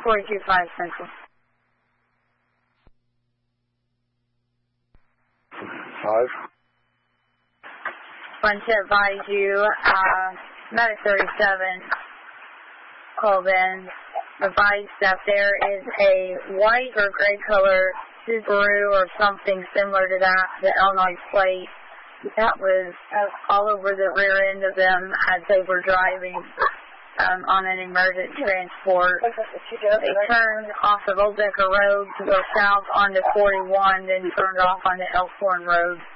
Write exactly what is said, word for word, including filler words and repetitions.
forty-two five Central. Five. Want to advise you, uh, Medic thirty-seven called in, advised that there is a white or gray color Subaru or something similar to that, the Illinois plate, that was uh, all over the rear end of them as they were driving um, on an emergent transport. They turned off of Old Decker Road to go south onto forty-one, then turned off onto Elkhorn Road.